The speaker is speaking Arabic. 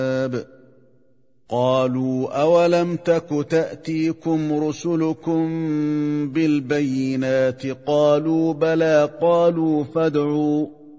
قالوا أولم تك تأتيكم رسلكم بالبينات قالوا بلى قالوا فادعوا